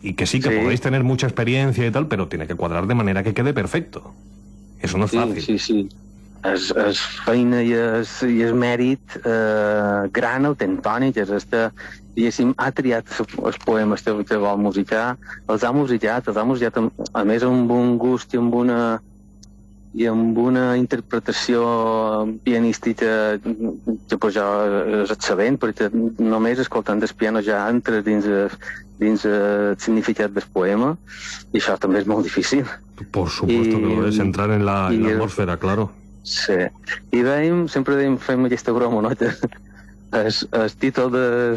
y que sí, que podéis tener mucha experiencia y tal, pero tiene que cuadrar de manera que quede perfecto. Eso no es fácil. Sí. És feina i és mèrit gran el Toni, que és diguéssim, ha triat els poemes que vol musicar, els ha musicat, a més amb un gust i amb una interpretació pianística que pues, ja és excel·lent, perquè només escoltant el piano ja entra dins el significat del poema, i això també és molt difícil. Por supuesto que lo es, entrar en la atmósfera, claro. Sí, i sempre fem aquesta broma, no? El títol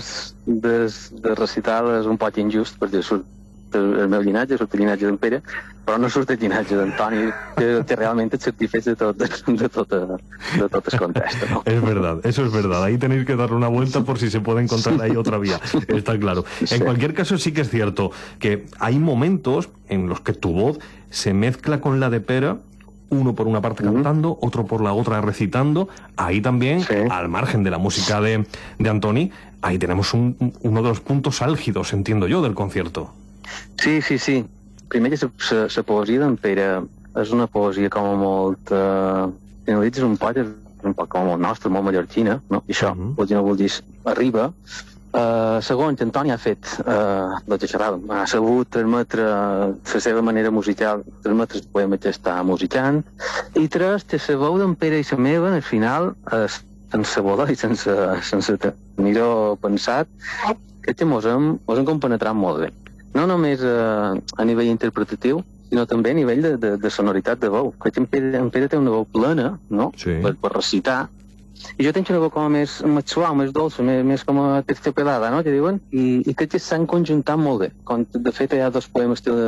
de recital és un poc injust, perquè surt el meu llinatge, surt el llinatge d'en Pere, però no surt el llinatge d'Antoni, que realment et satisfecha de tot el contexto, ¿no? Es verdad, eso es verdad. Ahí tenéis que darle una vuelta por si se puede encontrar ahí otra vía, está claro. En cualquier caso, sí que es cierto que hay momentos en los que tu voz se mezcla con la de Pere, uno por una parte cantando, otro por la otra recitando. Ahí también, al margen de la música de Antoni, ahí tenemos uno de los puntos álgidos, entiendo yo, del concierto. Sí. Primer que la poesia d'en Pere és una poesia com a molt... finalitzes un poc com a molt nostra, molt mallorquina, no? I això, no vol dir, arriba. Segon, que Antoni ha fet el que xerràvem, ha sabut transmetre la seva manera musical, transmetre el poema que està musicant, i tres, que la veu d'en Pere i la meva, al final, sense voler i sense tenir-ho pensat, crec que mos hem compenetrat molt bé. No només a nivell interpretatiu, sinó també a nivell de sonoritat de veu. Crec que en Pere té una veu plena, no? Sí. Per recitar, i jo tinc una veu com a més suau, més dolça, més com a terciopelada, no?, que diuen, i crec que s'han conjuntat molt bé. De fet, hi ha dos poemes que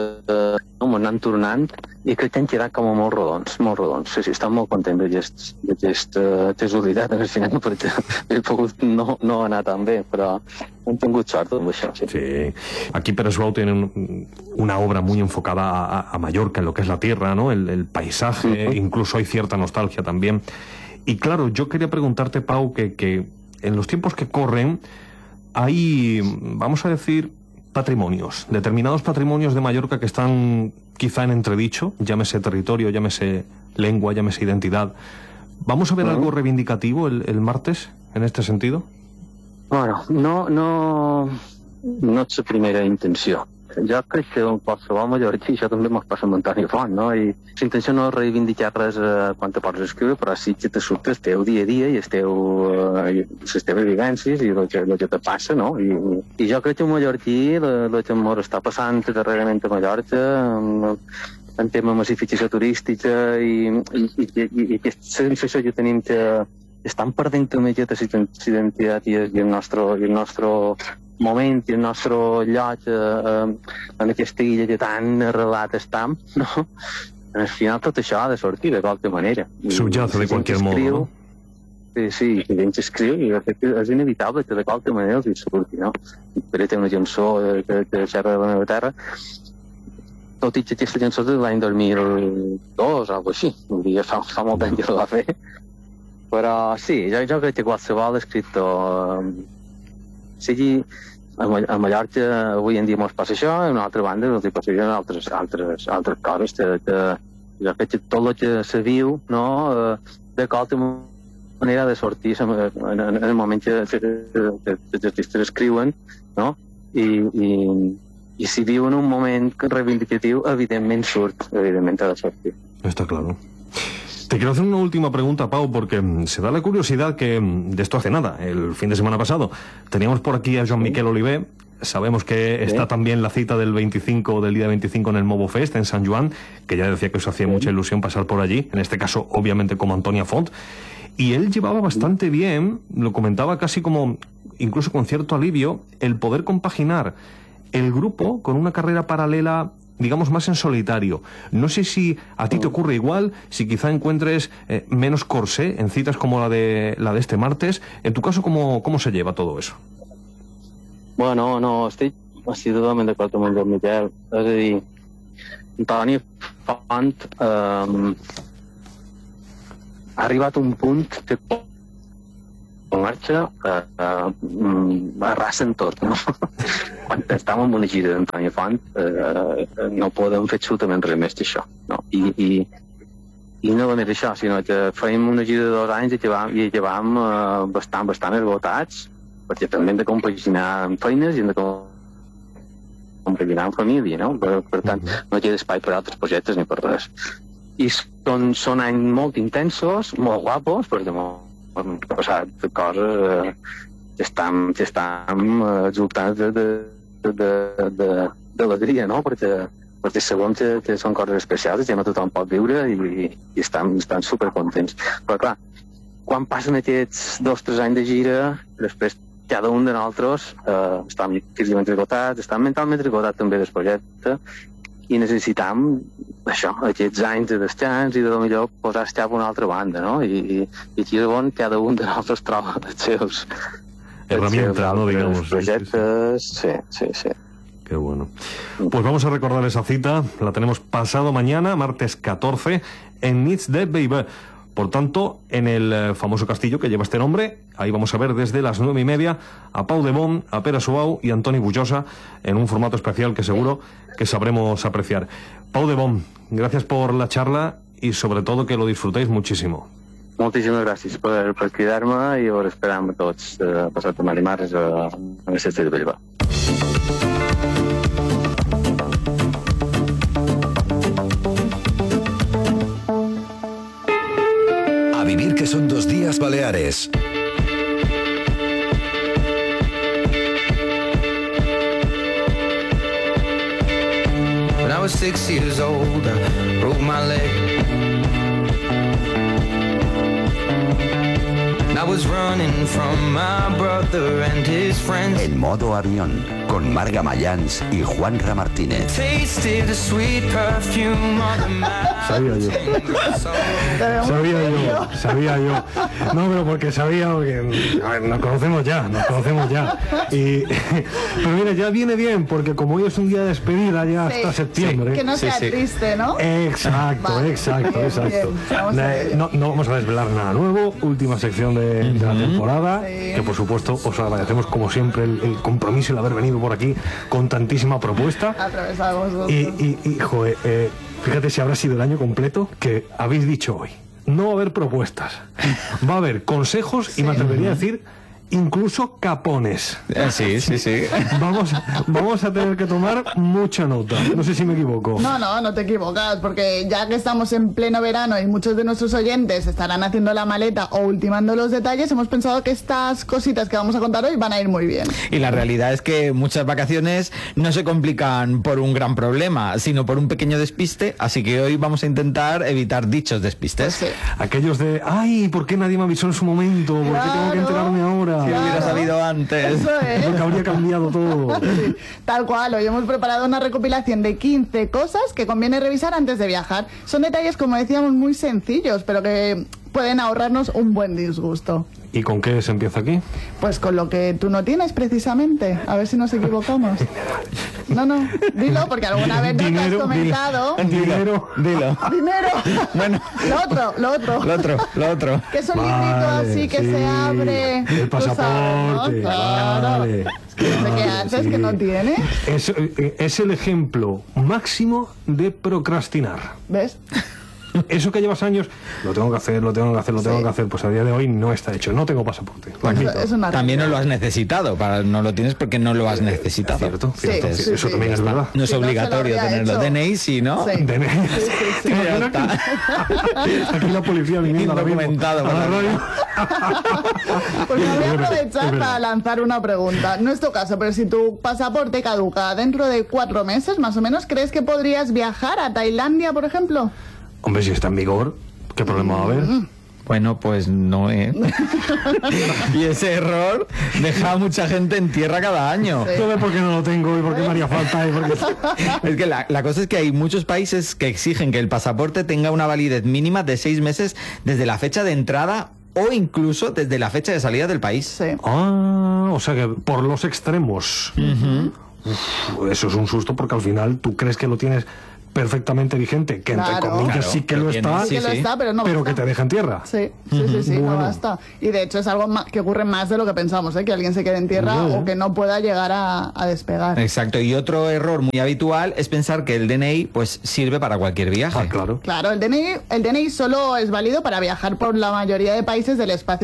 m'han tornant, i crec que han quedat com a molt rodons. Sí, estan molt content d'aquesta casualitat, al final, perquè he pogut no anar tan bé, però hem tingut sort amb això. Sí. Aquí Pere Suau tiene una obra muy enfocada a Mallorca, en lo que es la tierra, ¿no? El paisaje, incluso hay cierta nostalgia también. Y claro, yo quería preguntarte, Pau, que en los tiempos que corren hay, vamos a decir, determinados patrimonios de Mallorca que están quizá en entredicho, llámese territorio, llámese lengua, llámese identidad. ¿Vamos a ver algo reivindicativo el martes en este sentido? Bueno, no és la primera intenció. Jo crec que qualsevol mallorquí, això també mos passa amb Antoni Font, no? I la intenció no és reivindicar res quan te pots escriure, però sí que te surt el teu dia a dia i les teves vivències i el que te passa, no? I jo crec que un mallorquí, el que ens està passant darrerament a Mallorca, en tema de massificació turística i aquesta sensació que tenim que estan perdent una miqueta la identitat i el nostre moment i el nostre lloc en aquesta illa que tan arrelat estem, no? Al final tot això ha de sortir de qualque manera. Subyace de qualsevol modo, no? Sí, la gent escriu i és inevitable que de qualque manera els hi surti, no? Pere té una cançó que xerra de la meva terra, tot i que aquesta cançó és de l'any 2002 o alguna cosa així, fa molt temps que la va fer. Però sí, jo crec que qualsevol escriptor, sigui a Mallorca avui en dia mos passa això, i a una altra banda els hi passaran altres coses jo crec que tot el que se viu, no, de qualque manera de sortir en el moment que els artistes escriuen, no, i si viuen un moment reivindicatiu, evidentment ha de sortir. Está claro. Te quiero hacer una última pregunta, Pau, porque se da la curiosidad que de esto hace nada, el fin de semana pasado, teníamos por aquí a Joan Miquel Oliver. Sabemos que está también la cita del día 25 en el Movo Fest, en San Juan, que ya decía que os hacía mucha ilusión pasar por allí, en este caso, obviamente, como Antonia Font. Y él llevaba bastante bien, lo comentaba casi como, incluso con cierto alivio, el poder compaginar el grupo con una carrera paralela, digamos, más en solitario. No sé si a ti te ocurre igual, si quizá encuentres menos corsé en citas como la de este martes. En tu caso, ¿cómo se lleva todo eso? Bueno, no, estic totalment d'acord amb el Miquel. És a dir, Antoni Font ha arribat a un punt que marxa arrasen tot, no? Quan estem en una gira d'Antoni Font no podem fer absolutament res més d'això, no? I no només això, sinó que fèiem una gira de 2 anys i acabàvem bastant esgotats, perquè també hem de compaginar amb feines i hem de compaginar amb família, no? Per tant, no queda espai per altres projectes ni per res. I són anys molt intensos, molt guapos, perquè hem passat coses que estan exultants d'alegria, no? Perquè sabem que són coses especials que no tothom pot viure i estan supercontents. Però clar, quan passen aquests 2 o 3 anys de gira, després cada un de nosaltres estan físicament esgotats, estan mentalment esgotats també del projecte i necessitam això, aquests anys de descans i de millor posar el cap a una altra banda, no? I aquí és on cada un de nosaltres troba els seus herramientas, ¿no? Digamos. Proyectos, sí. Qué bueno. Pues vamos a recordar esa cita. La tenemos pasado mañana, martes 14, en Nits de Baby. Por tanto, en el famoso castillo que lleva este nombre, ahí vamos a ver desde las 9:30 a Pau de Bon, a Pere Suau y a Antoni Bullosa en un formato especial que seguro que sabremos apreciar. Pau de Bon, gracias por la charla y sobre todo que lo disfrutéis muchísimo. Moltíssimes gràcies per cridar-me i per esperar-me tots passat demà dimarts a la Cesta de Bellver. A vivir que son 2 días Baleares. When I was 6 years old, I broke my leg. I was running from my brother and his friends. En modo avión, con Marga Mayans y Juanra Martínez. Tasted the sweet perfume of the mountain. Sabía yo. No, pero porque sabía, porque a ver, nos conocemos ya. Pero mira, ya viene bien, porque como hoy es un día de despedida ya hasta septiembre. Que no sea triste, ¿no? Exacto. No vamos a desvelar nada nuevo. Última sección de la temporada, que por supuesto os agradecemos como siempre el compromiso y el haber venido por aquí con tantísima propuesta. Atravesamos. Y joder, fíjate si habrá sido el año completo que habéis dicho hoy. No va a haber propuestas, va a haber consejos y me atrevería a decir incluso capones. Sí. Vamos a tener que tomar mucha nota. No sé si me equivoco. No te equivocas, porque ya que estamos en pleno verano y muchos de nuestros oyentes estarán haciendo la maleta o ultimando los detalles, hemos pensado que estas cositas que vamos a contar hoy van a ir muy bien. Y la realidad es que muchas vacaciones no se complican por un gran problema, sino por un pequeño despiste, así que hoy vamos a intentar evitar dichos despistes. Pues sí. Aquellos de, ay, ¿por qué nadie me avisó en su momento? ¿Por qué tengo que enterarme ahora? Si hubiera sabido antes. Eso es. Porque habría cambiado todo. Sí, tal cual, hoy hemos preparado una recopilación de 15 cosas que conviene revisar antes de viajar. Son detalles, como decíamos, muy sencillos, pero que pueden ahorrarnos un buen disgusto. ¿Y con qué se empieza aquí? Pues con lo que tú no tienes, precisamente. A ver si nos equivocamos. No, dilo, porque alguna vez no te has comentado. Dinero. Dilo. Dinero. Bueno. Lo otro. Que es un librito así que se abre. El pasaporte. ¿No? Claro. Vale. ¿Qué haces que no tienes? Es el ejemplo máximo de procrastinar. ¿Ves? Eso que llevas años, lo tengo que hacer, pues a día de hoy no está hecho, no tengo pasaporte. Es una También no lo has necesitado, no lo tienes porque no lo has necesitado. Cierto. Sí, Eso también es verdad. No es obligatorio tenerlo. DNI sí, ¿no? Sí. ¿Te imaginas aquí la policía viniendo ahora mismo Indocumentado, a la radio? Pues me voy a aprovechar para lanzar una pregunta. No es tu caso, pero si tu pasaporte caduca dentro de 4 meses, más o menos, ¿crees que podrías viajar a Tailandia, por ejemplo? Hombre, si está en vigor, ¿qué problema va a haber? Bueno, pues no, ¿eh? Y ese error deja a mucha gente en tierra cada año. Sí. ¿Por qué no lo tengo y por qué me haría falta? Es que la cosa es que hay muchos países que exigen que el pasaporte tenga una validez mínima de 6 meses desde la fecha de entrada o incluso desde la fecha de salida del país. Sí. O sea que por los extremos. Eso es un susto porque al final tú crees que lo tienes perfectamente vigente, que entre Claro. comillas Claro, sí que lo lo tiene, está, Sí que lo está, pero no pero basta. que te deja en tierra. Sí, no Bueno. basta. Y de hecho es algo que ocurre más de lo que pensamos, ¿eh? Que alguien se quede en tierra Ya. o que no pueda llegar a despegar. Exacto, y otro error muy habitual es pensar que el DNI pues sirve para cualquier viaje. Ah, claro. Claro, el DNI solo es válido para viajar por la mayoría de países del espacio.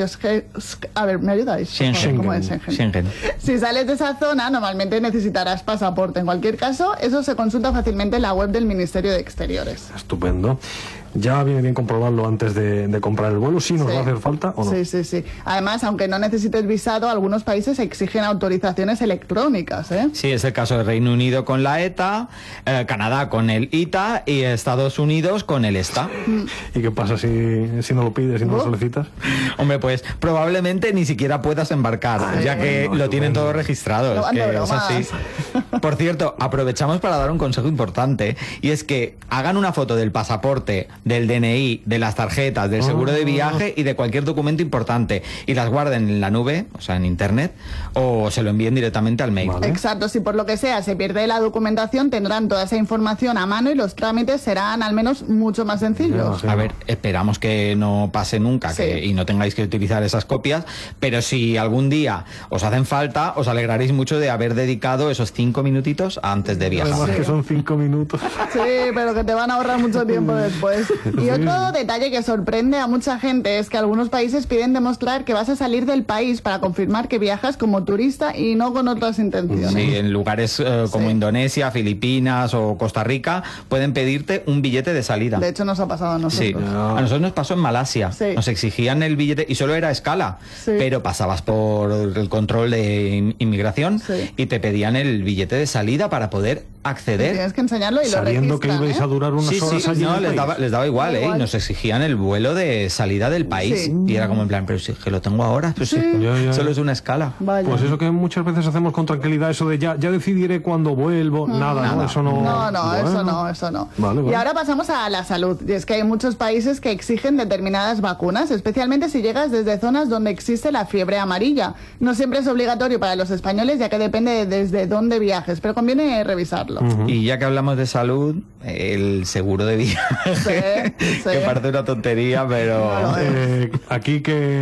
A ver, ¿me ayudáis? Por favor, Schengen. ¿cómo es Schengen? Schengen. Si sales de esa zona, normalmente necesitarás pasaporte. En cualquier caso, eso se consulta fácilmente en la web del Ministerio de Exteriores. Estupendo. Ya viene bien comprobarlo antes de comprar el vuelo, si nos Sí. va a hacer falta o no. Sí. Además, aunque no necesites visado, algunos países exigen autorizaciones electrónicas, ¿eh? Sí, es el caso de Reino Unido con la ETA, Canadá con el ITA y Estados Unidos con el ESTA. ¿Y qué pasa si no lo pides, si no lo solicitas? Hombre, pues probablemente ni siquiera puedas embarcar, ya que bueno, lo tienen estupendo. todo registrado. No, Es que anda es así. Por cierto, aprovechamos para dar un consejo importante, y es que hagan una foto del pasaporte, del DNI, de las tarjetas, del seguro de viaje y de cualquier documento importante, y las guarden en la nube, o sea, en internet, o se lo envíen directamente al mail. Vale. Exacto, si por lo que sea se pierde la documentación, tendrán toda esa información a mano y los trámites serán al menos mucho más sencillos. Ya, A ver, esperamos que no pase nunca Sí. y no tengáis que utilizar esas copias, pero si algún día os hacen falta, os alegraréis mucho de haber dedicado esos 5 minutitos antes de viajar. Además que son 5 minutos. Sí, pero que te van a ahorrar mucho tiempo después. Y otro detalle que sorprende a mucha gente es que algunos países piden demostrar que vas a salir del país para confirmar que viajas como turista y no con otras intenciones. Sí, en lugares como Sí. Indonesia, Filipinas o Costa Rica pueden pedirte un billete de salida. De hecho, nos ha pasado a nosotros. Sí, a nosotros nos pasó en Malasia. Sí. Nos exigían el billete y solo era escala, Sí. pero pasabas por el control de inmigración Sí. y te pedían el billete de salida para poder acceder. Tienes que enseñarlo y Sabiendo lo que registran, ibais a ¿eh? durar unas Sí, horas sí, allí en no, el les país. daba igual, Da igual. y nos exigían el vuelo de salida del país. Sí. Y era como en plan, pero si es que lo tengo ahora, pues sí, Ya. solo es una escala. Vaya. Pues eso que muchas veces hacemos con tranquilidad, eso de ya decidiré cuando vuelvo. Nada, ¿no? Eso no. No, Bueno. eso no. Vale, Y vale. ahora pasamos a la salud. Y es que hay muchos países que exigen determinadas vacunas, especialmente si llegas desde zonas donde existe la fiebre amarilla. No siempre es obligatorio para los españoles, ya que depende de desde dónde viajes, pero conviene revisarlo. Y ya que hablamos de salud, el seguro de viaje, Sí. que parece una tontería, pero Aquí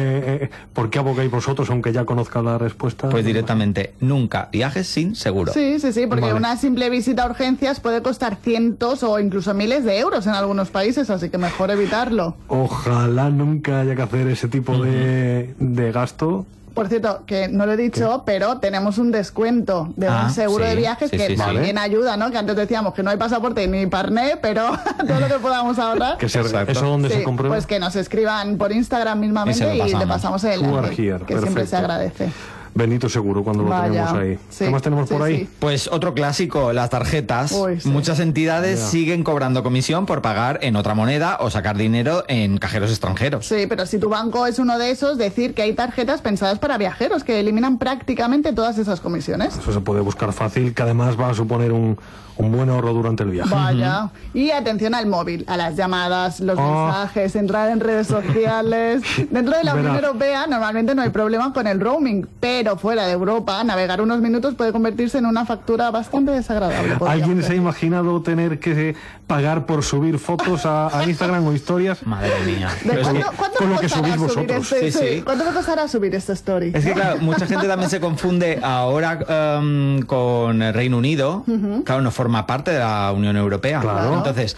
¿por qué abogáis vosotros, aunque ya conozca la respuesta? pues directamente, nunca viajes sin seguro. Sí, porque Vale. una simple visita a urgencias puede costar cientos o incluso miles de euros en algunos países, así que mejor evitarlo. Ojalá nunca haya que hacer ese tipo de gasto. Por cierto, que no lo he dicho, pero tenemos un descuento de Ah, un seguro sí, de viajes sí, que sí, sí. también ayuda, ¿no? Que antes decíamos que no hay pasaporte ni parné, pero todo lo que podamos ahorrar. Exacto. ¿Eso dónde Sí, se comprueba? pues que nos escriban por Instagram mismamente Y se lo y le pasamos. pasamos el You are enlace, here, que siempre perfecto. se agradece. Benito seguro cuando lo Vaya, tenemos ahí. sí, ¿Qué más tenemos por sí, ahí? sí. Pues otro clásico, las tarjetas. Uy, sí. Muchas entidades Ya. siguen cobrando comisión por pagar en otra moneda o sacar dinero en cajeros extranjeros. Sí, pero si tu banco es uno de esos, decir que hay tarjetas pensadas para viajeros que eliminan prácticamente todas esas comisiones. Eso se puede buscar fácil, que además va a suponer un buen ahorro durante el viaje. Vaya. Y atención al móvil, a las llamadas, los Oh. mensajes, entrar en redes sociales. Dentro de la Unión Verá. Europea normalmente no hay problema con el roaming, pero fuera de Europa navegar unos minutos puede convertirse en una factura bastante desagradable. podríamos ¿Alguien se ha decir. imaginado tener que pagar por subir fotos a Instagram o historias? Madre mía. ¿De Pero es que- cuánto con me lo que costará subís subir vosotros. este, Sí, sí. ¿Cuánto me costará subir esta story? Es que claro, mucha gente también se confunde ahora con el Reino Unido. Claro, no forma parte de la Unión Europea. Claro. Entonces,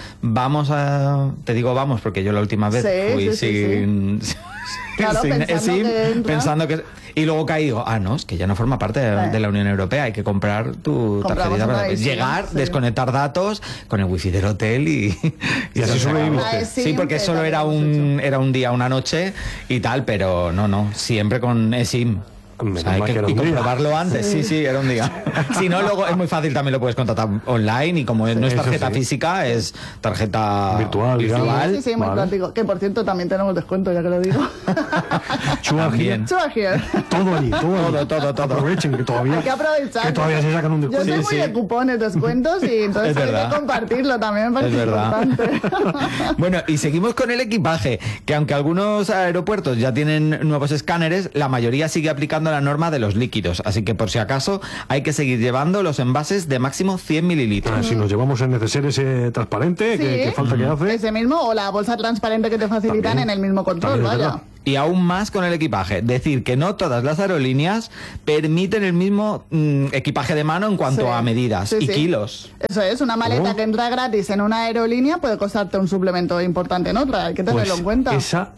te digo vamos, porque yo la última vez Sí, fui sí, sí, sin... Claro, sin pensando SIM, que entra. pensando que... Y luego caí y digo, no, es que ya no forma parte de la Unión Europea, hay que comprar tu Compramos tarjetita una para eSIM, llegar, sí. desconectar datos con el wifi del hotel y así se acabó. sobreviviste. Ah, Sí, porque que solo era también era un día, una noche y tal, pero no, siempre con eSIM. Menos O sea, hay mal que que era un y día. comprobarlo antes. Sí, era un día. Si no, luego es muy fácil, también lo puedes contratar online y como no es Eso tarjeta sí. física, es tarjeta Virtual, digamos. Sí, muy Vale. práctico. Que por cierto también tenemos descuento, ya que lo digo. También. Two are here. Todo allí, todo allí. Todo. Aprovechen que todavía, Hay que aprovechar. que todavía se sacan un Yo descuento. soy muy de cupones, descuentos y entonces Es hay verdad. que compartirlo también me Es parece verdad. importante. Bueno, y seguimos con el equipaje, que aunque algunos aeropuertos ya tienen nuevos escáneres, la mayoría sigue aplicando cambiando la norma de los líquidos, así que por si acaso hay que seguir llevando los envases de máximo 100 mililitros. Si nos llevamos el neceser ese transparente, Sí. que falta que hace. Ese mismo, o la bolsa transparente que te facilitan También. en el mismo control, También es vaya. verdad. Y aún más con el equipaje. Decir que no todas las aerolíneas permiten el mismo equipaje de mano en cuanto Sí. a medidas Sí, y sí. kilos. Eso es, una maleta ¿Cómo? que entra gratis en una aerolínea puede costarte un suplemento importante en otra, hay que tenerlo Pues en cuenta.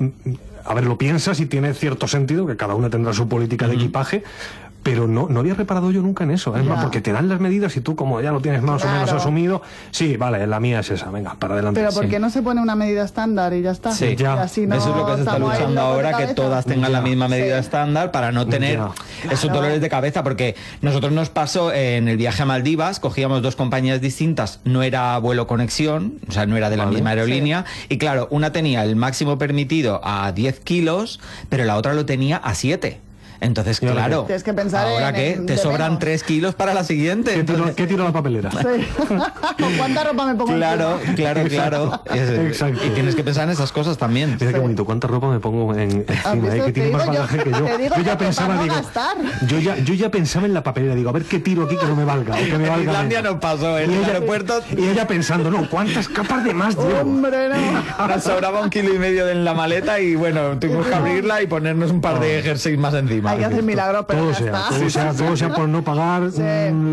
a ver, lo piensas y tiene cierto sentido, que cada una tendrá su política de equipaje, pero no había reparado yo nunca en eso. Es Ya. más, porque te dan las medidas y tú, como ya lo tienes más o menos Claro. asumido, sí, vale, la mía es esa, venga, para adelante. Pero ¿por Sí. qué no se pone una medida estándar y ya está? Sí, ya. Y así no Eso es lo que se está estamos ahí luchando locos de ahora, que cabeza. todas tengan la Ya. misma medida Sí. estándar para no tener Ya. esos Claro. dolores de cabeza, porque nosotros nos pasó en el viaje a Maldivas, cogíamos dos compañías distintas, no era vuelo conexión, o sea, no era de la Vale. misma aerolínea, y claro, una tenía el máximo permitido a 10 kilos, pero la otra lo tenía a 7. Entonces, ¿Y ahora claro, qué? Tienes que pensar ¿ahora en qué? el Te de sobran menos. 3 kilos para la siguiente. Entonces- ¿Qué tiro a la papelera? Sí. ¿Con cuánta ropa me pongo Claro, encima? claro, claro. Exacto. Y tienes que pensar en esas cosas también. Mira qué Sí. bonito, cuánta ropa me pongo encima, visto? que tiene Te más digo yo- bagaje que yo. te digo Yo yo ya que pensaba, para no digo, gastar. yo ya pensaba en la papelera, digo, a ver qué tiro aquí que no me valga. O que me En valga Islandia menos. nos pasó, en Y el ella- aeropuerto Y ella pensando, no, ¿cuántas capas de más llevo? Hombre, no. nos sobraba 1,5 kilos en la maleta y bueno, tuvimos que abrirla y ponernos un par de jerseys más encima. Hay que hacer milagros, pero Todo ya sea, está. todo sea por no pagar. Sí.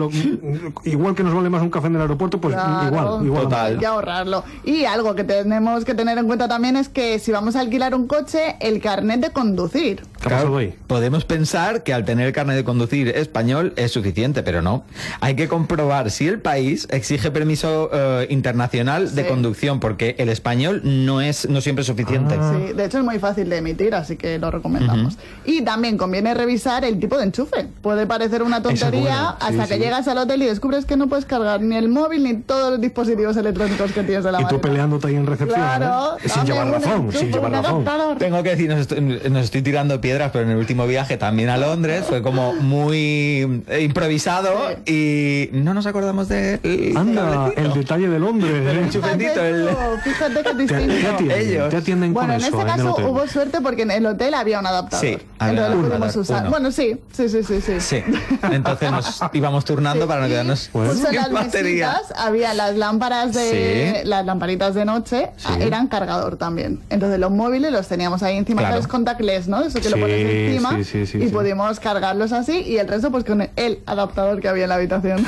Igual que nos vale más un café en el aeropuerto, pues Claro. igual. Total. Hay que ahorrarlo. Y algo que tenemos que tener en cuenta también es que si vamos a alquilar un coche, el carnet de conducir. ¿Qué ha pasado ahí? Podemos pensar que al tener el carnet de conducir español es suficiente, pero no. Hay que comprobar si el país exige permiso internacional de Sí. conducción, porque el español no siempre es suficiente. Sí, de hecho es muy fácil de emitir, así que lo recomendamos. Y también conviene revisar el tipo de enchufe. Puede parecer una tontería bueno, sí, hasta que sí. llegas al hotel y descubres que no puedes cargar ni el móvil ni todos los dispositivos electrónicos que tienes en la Y tú maleta. peleándote ahí en recepción. Claro, ¿eh? Sin dame llevar un razón, enchufe, sin llevar un razón. adaptador. Tengo que decir, nos estoy tirando piedras, pero en el último viaje también a Londres fue como muy improvisado y no nos acordamos de Anda, el detalle del hombre. Del ¿eh? enchufecito, el- Fíjate que es Te distinto. atienden, Ellos. te atienden Bueno, con en eso este en el caso hotel. hubo suerte porque en el hotel había un adaptador. Sí, había Entonces lo un pudimos adaptador, usar. uno. Bueno, sí. Sí, entonces nos íbamos turnando para no quedarnos Bueno. Justo en sin las batería. mesitas había las lámparas de Sí. las lamparitas de noche, eran cargador también. Entonces los móviles los teníamos ahí encima, Claro. los contactless, ¿no? Eso que lo Sí, pones encima sí, y sí. pudimos cargarlos así y el resto pues con el adaptador que había en la habitación.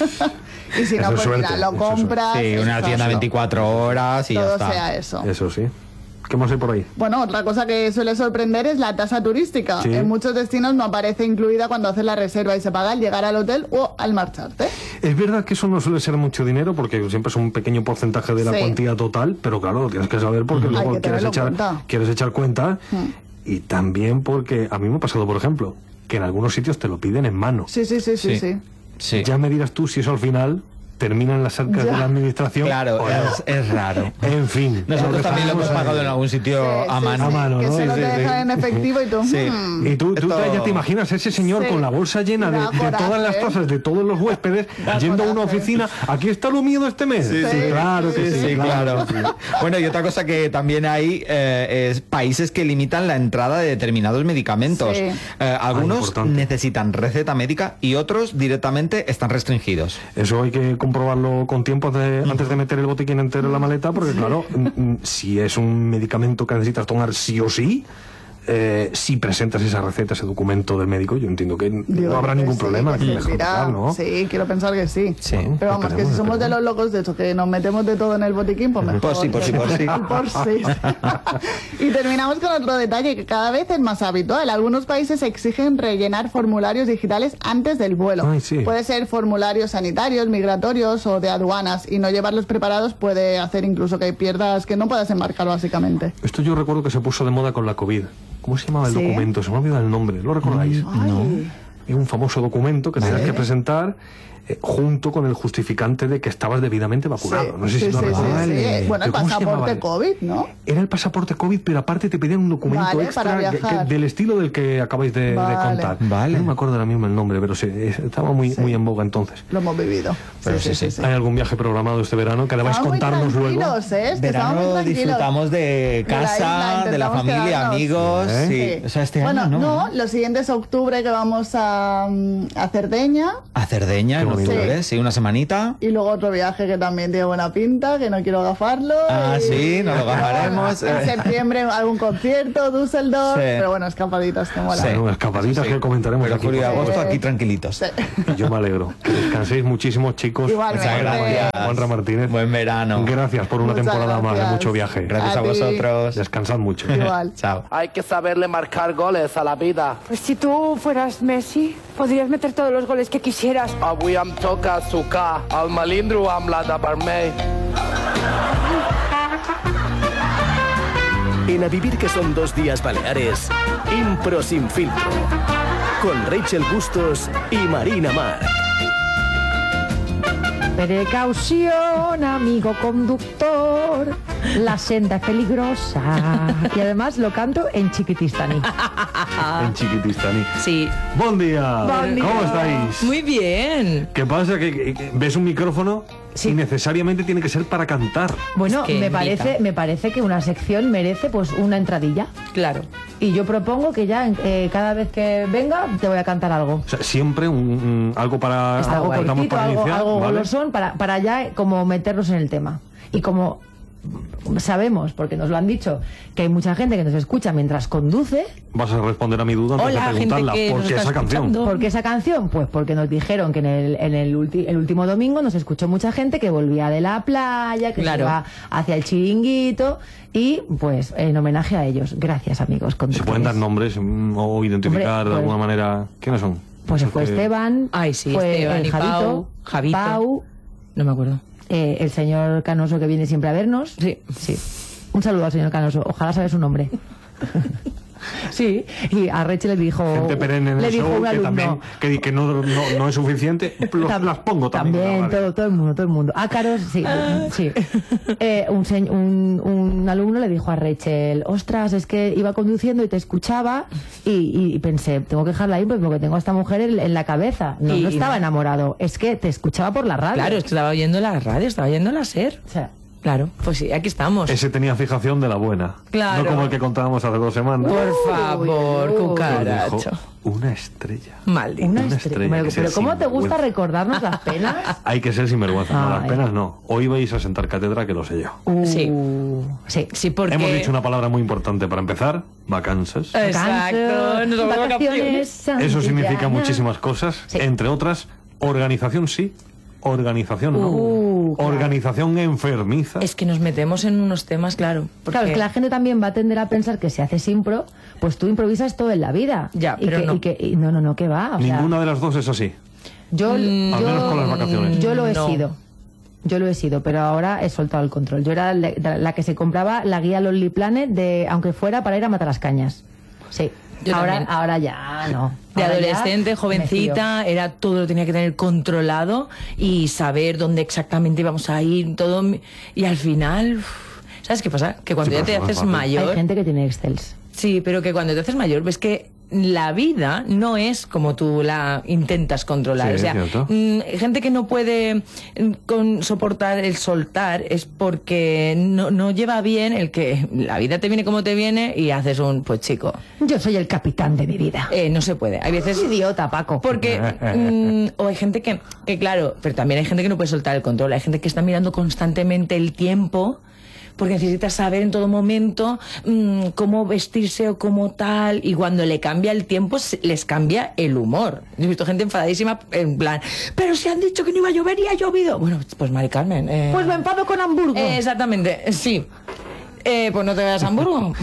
Y si no, Eso es pues mira, suerte, lo eso es compras. Sí, una está. tienda 24 horas y ya Todo está. sea eso. Eso sí. ¿Qué más hay por ahí? Bueno, otra cosa que suele sorprender es la tasa turística. Sí. En muchos destinos no aparece incluida cuando haces la reserva y se paga al llegar al hotel o al marcharte. Es verdad que eso no suele ser mucho dinero porque siempre es un pequeño porcentaje de la Sí. cuantía total, pero claro, lo tienes que saber porque Hay luego que quieres tenerlo en echar, cuenta. quieres echar cuenta y también porque a mí me ha pasado, por ejemplo, que en algunos sitios te lo piden en mano. Sí, sí, sí, sí, Sí. sí. Sí. Ya me dirás tú si eso al final termina en las arcas Ya. de la administración. Claro, o no. es raro. En fin. Nosotros porque también lo hemos estamos ahí. pagado en algún sitio a Sí, mano. sí, A mano, que ¿no? solo Sí, te sí, dejan sí. en efectivo y tú... Sí. Y tú Esto- ya te imaginas a ese señor Sí. con la bolsa llena Da de coraje. todas las tazas de todos los huéspedes, yendo a una coraje. oficina. Aquí está lo mío de este mes. Sí, sí, claro que sí. Sí, claro. Bueno, y otra cosa que también hay es países que limitan la entrada de determinados medicamentos. Sí. Algunos importante. necesitan receta médica y otros directamente están restringidos. Eso hay que comprobarlo con tiempo antes de meter el botiquín entero en la maleta, porque claro, si es un medicamento que necesitas tomar sí o sí, si presentas esa receta, ese documento del médico, yo entiendo que Digo no habrá que ningún sí, problema. que que se dejar dirá. pasar, ¿no? Sí, quiero pensar que sí. Sí. Pero vamos, que si somos de los locos de hecho que nos metemos de todo en el botiquín, pues mejor. Por sí. Por sí. Y terminamos con otro detalle que cada vez es más habitual. Algunos países exigen rellenar formularios digitales antes del vuelo. Ay, sí. Puede ser formularios sanitarios, migratorios o de aduanas. Y no llevarlos preparados puede hacer incluso que pierdas, que no puedas embarcar básicamente. Esto yo recuerdo que se puso de moda con la COVID. ¿Cómo se llamaba el ¿Sí? documento? Se me ha olvidado el nombre. ¿Lo recordáis? Ay. Es un famoso documento que tenías que presentar junto con el justificante de que estabas debidamente vacunado. No sé si lo recuerdas. Sí. Bueno, el ¿Cómo se llamaba? pasaporte COVID, ¿no? Era el pasaporte COVID, pero aparte te pedían un documento Vale, extra para viajar. del estilo del que acabáis de contar. Vale. No me acuerdo ahora mismo el nombre, pero estaba muy en boga entonces. Lo hemos vivido. Pero sí. ¿Hay algún viaje programado este verano que debáis contarnos luego? Verano disfrutamos de casa, de la familia, amigos. Sí. O sea, este bueno, año no. Lo siguiente es octubre, que vamos a Cerdeña. A Cerdeña, en octubre, sí, una semanita. Y luego otro viaje que también tiene buena pinta, que no quiero gafarlo. Sí, nos lo gafaremos. En septiembre algún concierto, Düsseldorf. Sí. Pero bueno, escapaditas que mola. Bueno, escapaditas que comentaremos Pero aquí. julio y por favor. agosto aquí tranquilitos. Yo me alegro. Que descanséis muchísimo, chicos. Igualmente. Muchas gracias. Juanra Martínez. Buen verano. Gracias por una Muchas temporada más de gracias. mucho viaje. Gracias a A ti. vosotros. Descansad mucho. Igual. Chao. Hay que saberle marcar goles a la vida. Pues si tú fueras Messi, podrías meter todos los goles que quisieras. Avui em toca sucar el melindro amb la de vermell. En A Vivir, que son 2 días baleares, Impro sin filtro, con Rachel Bustos y Marina Mar. Precaución, amigo conductor, la senda es peligrosa. Y además lo canto en chiquitistaní. En chiquitistaní. Sí. Buen día. Bon dia. ¿Cómo estáis? Muy bien. ¿Qué pasa? ¿Que ves un micrófono y necesariamente tiene que ser para cantar? Bueno, Es que me parece que una sección merece pues una entradilla. Claro. Y yo propongo que ya cada vez que venga te voy a cantar algo. O sea, siempre algo para Algo cantamos cortito, para iniciar, algo ¿vale? golosón para ya como meternos en el tema. Y como sabemos, porque nos lo han dicho, que hay mucha gente que nos escucha mientras conduce. Vas a responder a mi duda antes Hola, de preguntarla. gente que ¿Por nos qué está esa canción? escuchando. ¿Por qué esa canción? Pues porque nos dijeron que el último domingo nos escuchó mucha gente que volvía de la playa, que Claro. se iba hacia el chiringuito, y pues en homenaje a ellos. Gracias, amigos ¿Se conductores. pueden dar nombres o identificar Hombre, de alguna pues- manera? ¿Quiénes son? Pues Esos fue que- Esteban, Ay, sí, fue Esteban y Javito, Javito. Pau, No me acuerdo. el señor Canoso, que viene siempre a vernos. Sí. Un saludo al señor Canoso. Ojalá sabe su nombre. Sí, y a Rachel le dijo... Gente perenne en le el dijo show un que alumno. también que no es suficiente. Las pongo también. en la radio. todo el mundo. Ácaros, sí, sí. Un alumno le dijo a Rachel, ostras, es que iba conduciendo y te escuchaba y pensé, tengo que dejarla ahí porque tengo a esta mujer en la cabeza. No, Y no estaba no. enamorado, es que te escuchaba por la radio. Claro, es que estaba oyendo la radio, estaba oyendo la SER. O sea, Claro, pues sí, aquí estamos. Ese tenía fijación de la buena. Claro. No como el que contábamos hace 2 semanas. Por favor, uy, uy. cucaracho. Dijo, una estrella. Maldito. una Una estrella. estrella, hay que ser Pero ¿cómo te gusta sinvergüenza. recordarnos las penas? Hay que ser sinvergüenza. No, las Ay. penas no. Hoy vais a sentar cátedra, que lo sé yo. Sí. Sí. Sí, porque... Hemos dicho una palabra muy importante para empezar. Vacances. Exacto. Nos vamos de vacaciones. Eso significa Santillana. muchísimas cosas. Sí. Entre otras, organización sí, organización no. Claro. Organización enfermiza. Es que nos metemos en unos temas, claro. Porque... Claro, es que la gente también va a tender a pensar que si haces impro, pues tú improvisas todo en la vida. Ya, y pero que, no. no, que va. O sea, Ninguna de las dos es así. yo, Al menos con las vacaciones. Yo lo he No. sido. Yo lo he sido, pero ahora he soltado el control. Yo era la que se compraba la guía Lonely Planet, aunque fuera para ir a matar las cañas. Sí. Yo también. Ahora ya no. De Ahora ya adolescente, me jovencita, era todo lo tenía que tener controlado y saber dónde exactamente íbamos a ir, todo. Y al final, ¿sabes qué pasa? Que cuando Sí, ya pero te eso no es haces fácil. mayor... Hay gente que tiene Excels. Sí, pero que cuando te haces mayor ves que la vida no es como tú la intentas controlar. Sí, o sea, es cierto. gente que no puede soportar el soltar es porque no lleva bien el que la vida te viene como te viene y haces un, pues chico, Yo soy el capitán de mi vida. no se puede. Hay veces... Es idiota, Paco. Porque, o hay gente que claro, pero también hay gente que no puede soltar el control. Hay gente que está mirando constantemente el tiempo porque necesita saber en todo momento cómo vestirse o cómo tal, y cuando le cambia el tiempo les cambia el humor. Yo he visto gente enfadadísima en plan, pero si han dicho que no iba a llover y ha llovido. Bueno, pues Mari Carmen. Pues me enfado con Hamburgo. Exactamente, sí. Pues no te vayas a Hamburgo.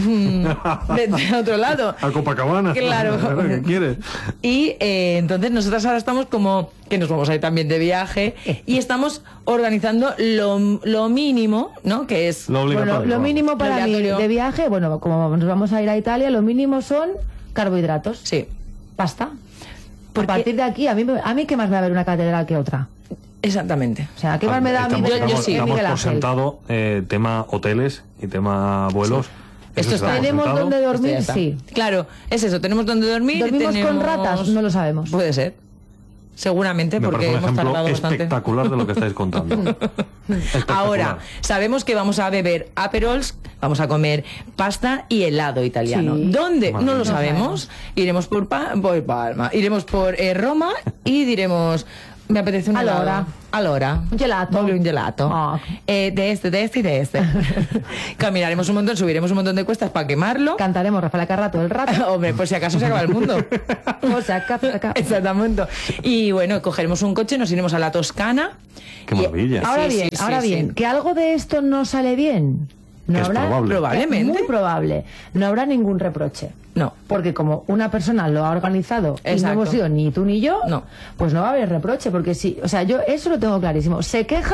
De otro lado. A Copacabana. Claro. ¿Qué quieres? Y entonces nosotras ahora estamos como que nos vamos a ir también de viaje y estamos organizando lo mínimo, ¿no? Que es Lo obligatorio. Bueno, lo mínimo para mí Obligatorio. de viaje, bueno, como nos vamos a ir a Italia, lo mínimo son carbohidratos. Sí. Pasta. Porque- A partir de aquí, a mí que más me va a ver una catedral que otra. Exactamente. O sea, ¿qué más me da a mí ver Damos Miguel por Ángel? sentado tema hoteles y tema vuelos. Esto Eso se da por ¿Tenemos sentado. donde dormir? Esto ya Sí. está. Claro, es eso, tenemos donde dormir. ¿Dormimos tenemos... con ratas? No lo sabemos. Puede ser. Seguramente, Me porque parece un hemos ejemplo tardado bastante. espectacular de lo que estáis contando. Ahora, sabemos que vamos a beber Aperols, vamos a comer pasta y helado italiano. Sí. ¿Dónde? Madre No lo mía. sabemos. Iremos por Palma, iremos por Roma y diremos... Me apetece un helado. Allora. Un gelato. Voglio un gelato. Ah. De este y de este. Caminaremos un montón, subiremos un montón de cuestas para quemarlo. Cantaremos Rafael Acarra todo el rato. Hombre, pues si acaso se acaba el mundo. O sea, acá. Exactamente. Y bueno, cogeremos un coche, nos iremos a la Toscana. Qué maravilla. Ahora Sí, bien, sí, ahora sí, bien, sí. que algo de esto no sale bien. No Es habrá, probable. Probablemente. Muy probable. No habrá ningún reproche. No. Porque como una persona lo ha organizado y no Exacto. hemos sido ni tú ni yo, No. pues no va a haber reproche. Porque sí, o sea, yo eso lo tengo clarísimo. Se queja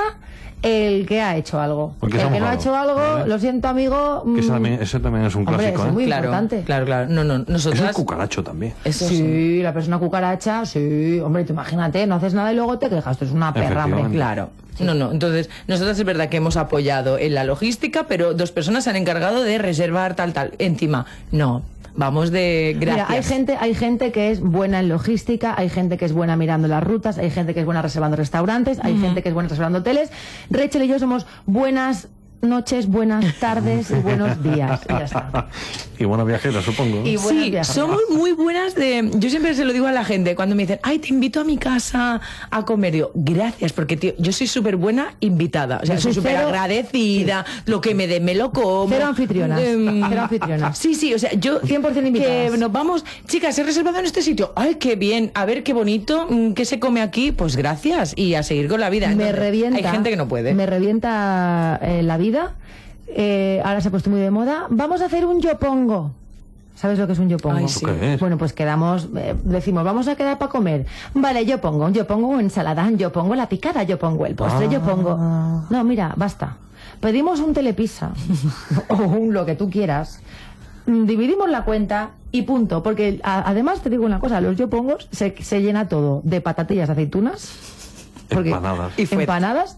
el que ha hecho algo. Porque El se ha que no ha mojado, hecho algo, ¿vale? lo siento, amigo. Que eso también es un Hombre, clásico, eso es muy Claro, importante. claro. No, Es el nosotras... cucaracho también. Eso Sí, sí. la persona cucaracha, sí. Hombre, tú imagínate, no haces nada y luego te quejas. Tú eres una perra, hombre. Efectivamente. Claro. No. Entonces, nosotras es verdad que hemos apoyado en la logística, pero 2 personas se han encargado de reservar tal. Encima, no. Vamos de gracias. Mira, hay gente que es buena en logística, hay gente que es buena mirando las rutas, hay gente que es buena reservando restaurantes, hay gente que es buena reservando hoteles. Rachel y yo somos buenas noches, buenas tardes y buenos días. Y ya está. Y buena viajera, supongo. Y buenas Sí, viajeras. somos muy buenas de... Yo siempre se lo digo a la gente cuando me dicen, ay, te invito a mi casa a comer. Digo, gracias, porque tío, yo soy súper buena invitada. O sea, Yo soy soy súper cero- agradecida, lo que me den me lo como. Cero anfitrionas, cero anfitrionas. Sí, o sea, yo... 100% invitadas. Que nos vamos, chicas, he reservado en este sitio. Ay, qué bien, a ver qué bonito, ¿qué se come aquí? Pues gracias, y a seguir con la vida. Me Entonces, revienta. Hay gente que no puede. Me revienta la vida. Ahora se ha puesto muy de moda. Vamos a hacer un yo pongo. ¿Sabes lo que es un yo pongo? Ay, sí. ¿Qué es? Bueno, pues quedamos, decimos, vamos a quedar para comer. Vale, yo pongo ensalada, yo pongo la picada, yo pongo el postre, yo pongo... No, mira, basta. Pedimos un telepizza o un lo que tú quieras. Dividimos la cuenta y punto. Porque además te digo una cosa, los yo pongo se llena todo de patatillas, aceitunas... Empanadas. Empanadas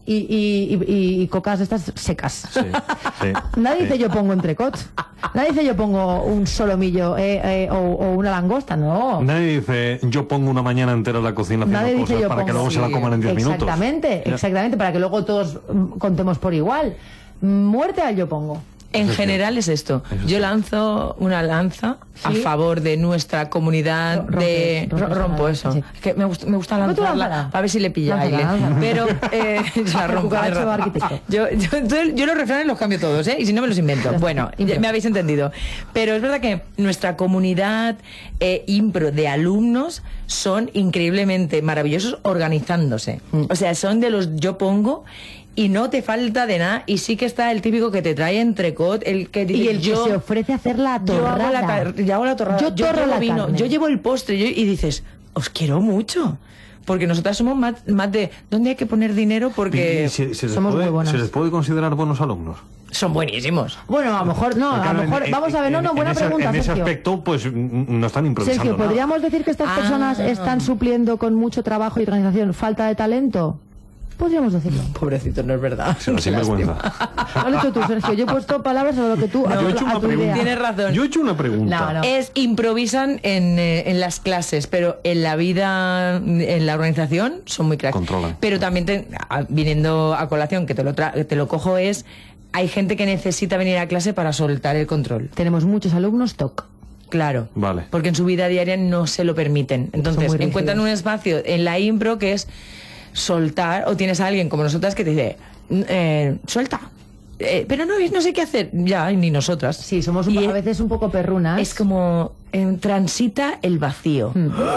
y cocas estas secas. Sí, sí. Nadie dice yo pongo entrecot. Nadie dice yo pongo un solomillo o una langosta, no. Nadie dice, yo pongo una mañana entera en la cocina haciendo Nadie dice cosas yo para que pongo. luego se la coman en 10 minutos. Exactamente, Ya. exactamente, para que luego todos contemos por igual. Muerte al yo pongo. En general es esto. Yo lanzo una lanza a ¿Sí? favor de nuestra comunidad rompo eso. sí. Es que me gusta Pues tú lanzarla lánzala. a ver si le pilla Lánzala, aire. lánzala. Pero la El rompo. cucaracho arquitecto. Yo los refranes los cambio todos, ¿eh? Y si no me los invento. está. Bueno, Impro. ya me habéis entendido. Pero es verdad que nuestra comunidad impro de alumnos son increíblemente maravillosos organizándose. O sea, son de los yo pongo y no te falta de nada, y sí que está el típico que te trae entrecot, el que dice, Y el que se ofrece a hacer la yo hago torrada. yo hago la torrada, Yo torro llevo la vino, carne. yo llevo el postre, y dices, os quiero mucho. Porque nosotras somos más de ¿dónde hay que poner dinero? Porque ¿Y se les somos puede, muy buenas. ¿se les puede considerar buenos alumnos? son buenísimos. Bueno, a lo mejor no, Porque a lo mejor, vamos a ver, no, buena pregunta, En ese Sergio. aspecto, pues no están improvisando Sergio, nada. ¿podríamos decir que estas personas están supliendo con mucho trabajo y organización falta de talento? Podríamos decirlo. Pobrecito, no es verdad. Será sinvergüenza. Lo has hecho tú, Sergio. Yo he puesto palabras a lo que tú, a Yo he tu, hecho a una tu pregunta. idea. Tienes razón. Yo he hecho una pregunta. No. Improvisan en las clases, pero en la vida, en la organización, son muy cracks. Controlan. Pero también, viniendo a colación, que te lo cojo, hay gente que necesita venir a clase para soltar el control. Tenemos muchos alumnos TOC. Claro. Vale. Porque en su vida diaria no se lo permiten. Entonces, muy encuentran rígidos. un espacio en la impro que es soltar, o tienes a alguien como nosotras que te dice, suelta. Pero no sé qué hacer. Ya, ni nosotras. Sí, somos Y a veces un poco perrunas. es como transita el vacío.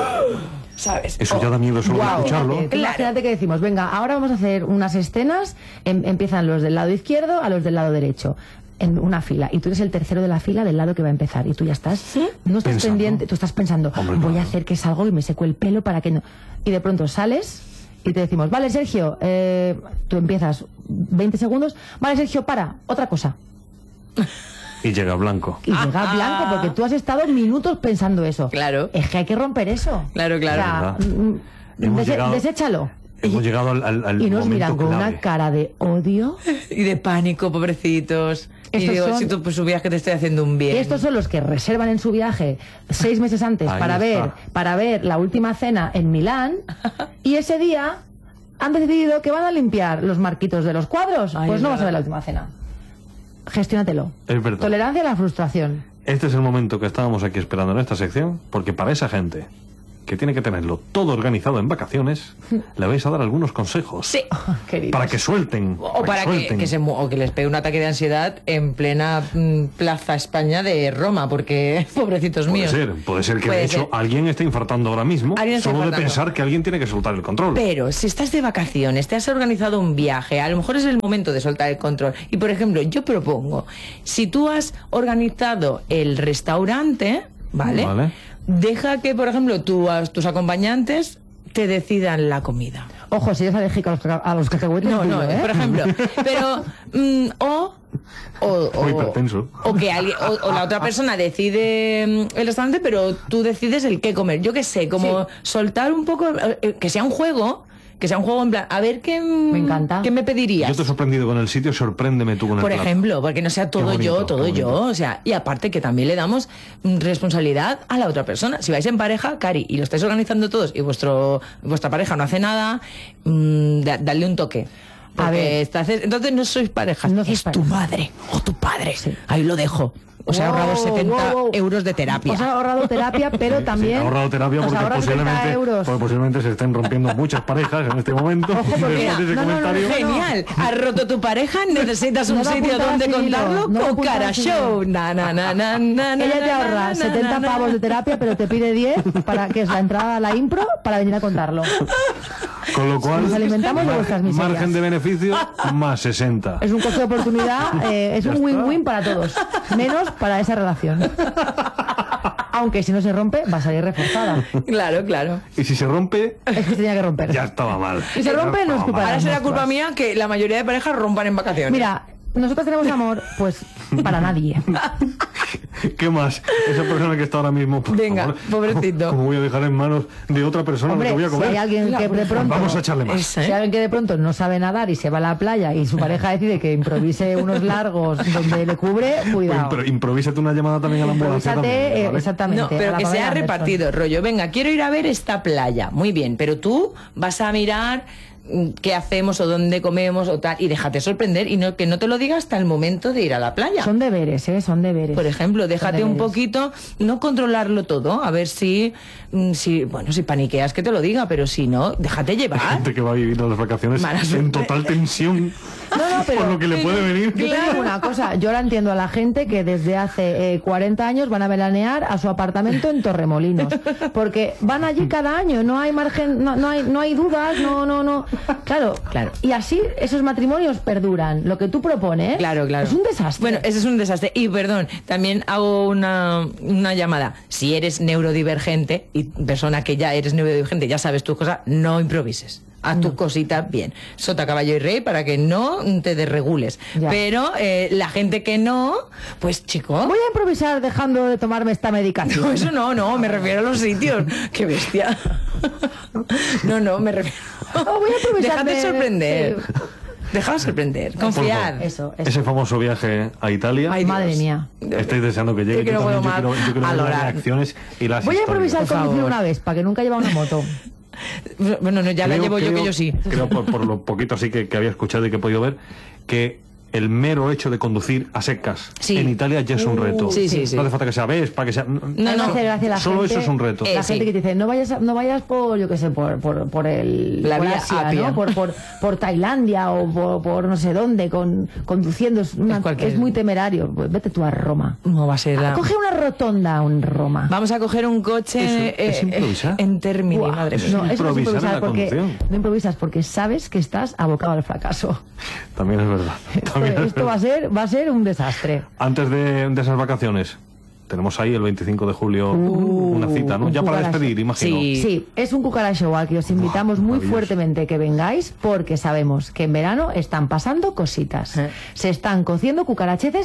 ¿Sabes? Eso ya da miedo solo de Guau, escucharlo. tú Claro. Imagínate que decimos, venga, ahora vamos a hacer unas escenas, empiezan los del lado izquierdo a los del lado derecho, en una fila, y tú eres el tercero de la fila del lado que va a empezar, y tú ya estás, no estás Pensando. pendiente, tú estás pensando, Hombre, voy a claro. hacer que salgo y me seco el pelo para que no... Y de pronto sales y te decimos, vale, Sergio, tú empiezas 20 segundos, vale, Sergio, para, otra cosa. Y llega blanco. Y llega blanco, porque tú has estado minutos pensando eso. Claro. Es que hay que romper eso. Claro, claro. O sea, Verdad. Hemos llegado- deséchalo. Hemos llegado al Y nos momento miran con clave. una cara de odio. Y de pánico, pobrecitos. Y Estos digo, son- si tú pues, su viaje te estoy haciendo un bien. Y estos son los que reservan en su viaje 6 meses antes Ahí para está. ver la última cena en Milán, y ese día han decidido que van a limpiar los marquitos de los cuadros. Ay, Pues es no vas a verdad. ver la última cena. Gestiónatelo. Es verdad. Tolerancia a la frustración. Este es el momento que estábamos aquí esperando en esta sección, porque para esa gente que tiene que tenerlo todo organizado en vacaciones, le vais a dar algunos consejos. Sí. Queridos. Para que suelten. O para suelten. o que les pegue un ataque de ansiedad en plena Plaza España de Roma, porque pobrecitos míos. Puede ser que Puede de hecho ser. alguien esté infartando ahora mismo, Alguien está solo de infartando. pensar que alguien tiene que soltar el control. Pero si estás de vacaciones, te has organizado un viaje, a lo mejor es el momento de soltar el control. Y por ejemplo, yo propongo, si tú has organizado el restaurante, ¿vale? Deja que, por ejemplo, tus acompañantes te decidan la comida. Ojo, si eres alérgico a los cacahuetes, No, duro, ¿eh? por ejemplo. Pero, O hipertenso. o que alguien, o la otra persona decide el restaurante, pero tú decides el qué comer. Yo qué sé, como soltar un poco, que sea un juego en plan, a ver qué me encanta. ¿Qué me pedirías? Yo te he sorprendido con el sitio, sorpréndeme tú con el Por plato. ejemplo, porque no sea todo bonito, todo qué yo, bonito. o sea, y aparte que también le damos responsabilidad a la otra persona. Si vais en pareja, Cari, y lo estáis organizando todos y vuestra pareja no hace nada, dadle un toque. Porque entonces no sois pareja, es tu madre o tu padre. Ahí lo dejo. Os he ahorrado 70 euros de terapia. Os ha ahorrado terapia, pero también... Sí, ha ahorrado terapia os porque ahorra 70 euros. posiblemente se estén rompiendo muchas parejas en este momento. Después de ese comentario. Genial. Has roto tu pareja, necesitas un No lo sitio apuntabas donde sin hilo, contarlo. no lo con apuntabas Cara sin hilo. Show. Na, na, na, na, na, na, Ella te na, ahorra na, 70 na, pavos de terapia, pero te pide 10 para que es la entrada a la impro para venir a contarlo. Con lo cual, Nos alimentamos de vuestras miserias. margen de beneficio más 60. Es un coste de oportunidad, es un win-win para todos, menos para esa relación. Aunque si no se rompe, va a salir reforzada. Claro, claro. Y si se rompe, Es que se tenía que romper. ya estaba mal. Si se rompe, no es culpa de Ahora las será nuestras. culpa mía que la mayoría de parejas rompan en vacaciones. Mira, nosotros tenemos amor, pues, para nadie. ¿Qué más? Esa persona que está ahora mismo, por Venga, favor, pobrecito. ¿cómo voy a dejar en manos de otra persona Hombre, lo que voy a si comer? hay alguien que de pronto... Vamos a echarle más. Esa, Si alguien que de pronto no sabe nadar y se va a la playa y su pareja decide que improvise unos largos donde le cubre, cuidado. Pero improvísate una llamada también a la ambulancia. Improvísate, también, ¿vale? exactamente. No, a pero la que Pamela sea Anderson. repartido, rollo. Venga, quiero ir a ver esta playa. Muy bien, pero tú vas a mirar qué hacemos o dónde comemos o tal, y déjate sorprender y no que no te lo diga hasta el momento de ir a la playa. Son deberes, son deberes. Por ejemplo, déjate un deberes. poquito, no controlarlo todo, a ver si paniqueas que te lo diga, pero si no, déjate Hay llevar. gente que va a vivir las vacaciones Mala en suerte. total tensión No, pero por lo que le puede venir. yo te digo una cosa, yo ahora entiendo a la gente que desde hace 40 años van a veranear a su apartamento en Torremolinos, porque van allí cada año, no hay margen, no hay dudas, no. Claro. Y así esos matrimonios perduran. Lo que tú propones Claro. es un desastre. Bueno, ese es un desastre. Y perdón, también hago una llamada. Si eres neurodivergente y persona que ya eres neurodivergente, ya sabes tus cosas, no improvises. Haz tus cositas bien. Sota, caballo y rey para que no te desregules. Ya. Pero la gente que no, pues chico. Voy a improvisar dejando de tomarme esta medicación. No, eso no, me refiero a los sitios. Qué bestia. No, me refiero. Voy a improvisar. Déjate sorprender. Dejaos sorprender. Confiad. Eso. Ese famoso viaje a Italia. Ay, Dios. Madre mía. Estáis deseando que llegue. Yo que no también, puedo yo más. quiero ver las Alorar. reacciones y las Voy a historias. improvisar Por conducir favor. una Vespa, que nunca he llevado una moto. Bueno, no, ya la llevo yo, que yo sí. Creo, por lo poquito así que había escuchado y que he podido ver, que el mero hecho de conducir a secas Sí. en Italia ya es un reto. Sí. No hace falta que sea Vespa, que sea... No, Me hace gracia la solo gente, eso es un reto. La sí. gente que te dice, no vayas por, yo qué sé, por La por vía Asia, Apia. ¿no? por Tailandia o por no sé dónde, conduciendo. Es muy temerario. Pues vete tú a Roma. No va a ser la... Coge una rotonda en Roma. Vamos a coger un coche Eso es improvisar. en término, Buah, madre mía. Eso no, eso no es improvisar en la porque conducción. no improvisas porque sabes que estás abocado al fracaso. También es verdad. También es Esto verdad. va a ser un desastre. Antes de esas vacaciones, tenemos ahí el 25 de julio una cita, ¿no? un Ya para cucaracho. despedir, imagino. Sí. Sí, es un cucaracho al que os invitamos muy maravilloso. fuertemente que vengáis porque sabemos que en verano están pasando cositas. Se están cociendo cucaracheces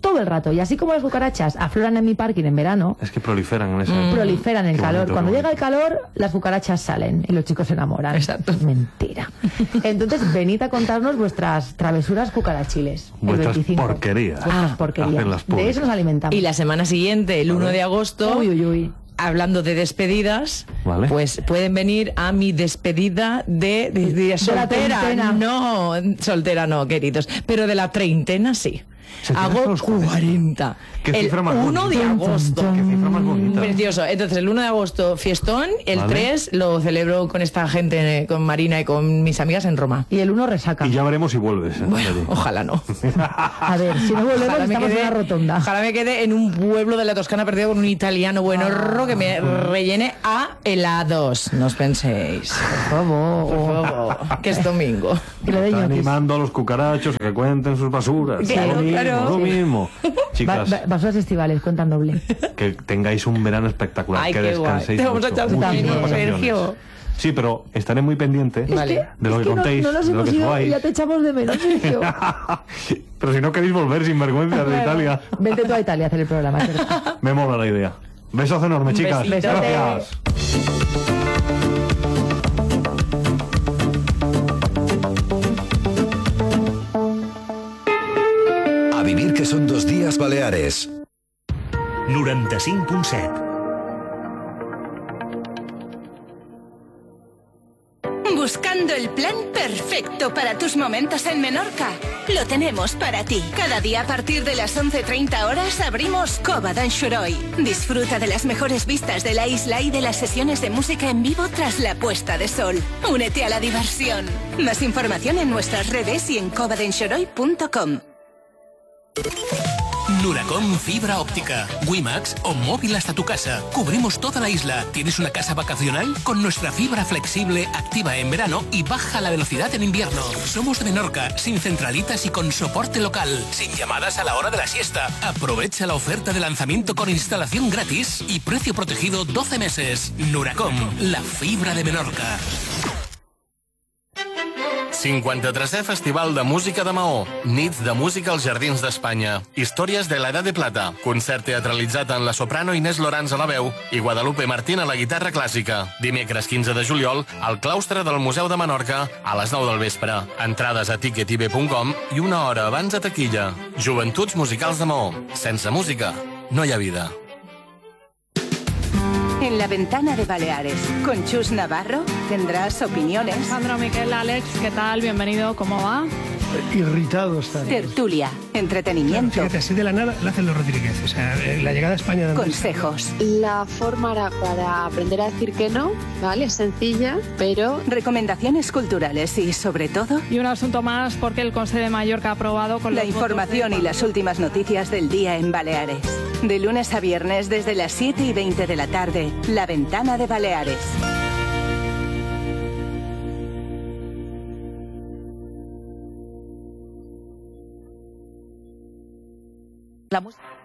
todo el rato. Y así como las cucarachas afloran en mi parking en verano, Es que proliferan en esa época. proliferan en Qué calor. bonito, Cuando qué llega el calor, las cucarachas salen y los chicos se enamoran. Exacto. Mentira. Entonces, venid a contarnos vuestras travesuras cucarachiles. el Vuestras 25. porquerías. Vuestras porquerías. Hacerlas De públicas. eso nos alimentamos. Y la semana siguiente, el 1 de agosto, Uy, uy, uy. hablando de despedidas, Vale. pues pueden venir a mi despedida de la soltera. treintena. No, soltera no, queridos. Pero de la treintena sí. ¿Se tiene hasta Hago los 40? 40. Qué El cifra más 1 de bonita. agosto. Qué cifra más bonita. Precioso. Entonces, el 1 de agosto, fiestón. El Vale. 3 lo celebro con esta gente, con Marina y con mis amigas en Roma. Y el 1 resaca. Y ya veremos si vuelves. Bueno, ojalá no. A ver, si no volvemos, Ojalá me estamos en quede- una rotonda. Ojalá me quede en un pueblo de la Toscana perdido con un italiano buenorro que me rellene a helados. No os penséis. Por favor. Por favor. Que es domingo. Que le dé Está ñoquis. animando a los cucarachos a que cuenten sus basuras. Claro, lo mismo, claro. lo mismo. Chicas, Basuras estivales, cuentan doble. que tengáis un verano espectacular, Ay, que qué guay. descanséis Te vamos a mucho, echar muchísimas también, vacaciones. Sergio. Sí, pero estaré muy pendiente Vale. de lo que no, contéis, no nos de lo hemos que ido y subáis. ya te echamos de menos, Sergio. Pero si no queréis volver sin vergüenza de Italia, Vente tú a Italia a hacer el programa. es verdad. me mola la idea. Besos enormes, chicas. besito. Gracias. A vivir que son 2 días Baleares. 95.7. Buscando el plan perfecto para tus momentos en Menorca. Lo tenemos para ti. Cada día a partir de las 11:30 horas abrimos Cova d'Anxoroi. Disfruta de las mejores vistas de la isla y de las sesiones de música en vivo tras la puesta de sol. Únete a la diversión. Más información en nuestras redes y en covadenxoroi.com. Nuracom Fibra Óptica, Wimax o móvil hasta tu casa. Cubrimos toda la isla. ¿Tienes una casa vacacional? Con nuestra fibra flexible, activa en verano y baja la velocidad en invierno. Somos de Menorca, sin centralitas y con soporte local. Sin llamadas a la hora de la siesta. Aprovecha la oferta de lanzamiento con instalación gratis y precio protegido 12 meses. Nuracom, la fibra de Menorca. 53è Festival de Música de Maó. Nits de música als Jardins d'Espanya. Històries de l'Edat de Plata. Concert teatralitzat en la soprano Inés Lorenz a la veu i Guadalupe Martín a la guitarra clàssica. Dimecres 15 de juliol, al claustre del Museu de Menorca, a les 9 del vespre. Entrades a ticketib.com i una hora abans a taquilla. Joventuts Musicals de Maó. Sense música, no hi ha vida. En la ventana de Baleares, con Chus Navarro, tendrás opiniones, Alejandro, Miquel, Alex, ¿qué tal? Bienvenido, ¿cómo va? Irritado está. tertulia, entretenimiento, Fíjate, así de la nada lo hacen los Rodríguez. O sea, la llegada a España de Andrés. consejos, La forma para aprender a decir que no, ¿vale? Es sencilla, pero... recomendaciones culturales y, sobre todo, Y un asunto más porque el Consejo de Mallorca ha aprobado con la los información y las últimas noticias del día en Baleares. De lunes a viernes desde las 7:20 de la tarde, La Ventana de Baleares. La música.